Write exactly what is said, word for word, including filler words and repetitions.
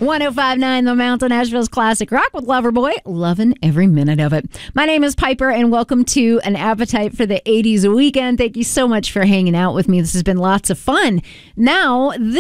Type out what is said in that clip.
one oh five point nine The Mountain, Nashville's classic rock with Loverboy. Loving every minute of it. My name is Piper, and welcome to An Appetite for the eighties Weekend. Thank you so much for hanging out with me. This has been lots of fun. Now, this